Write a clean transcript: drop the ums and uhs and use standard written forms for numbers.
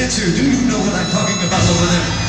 answer. Do you know what I'm talking about over there?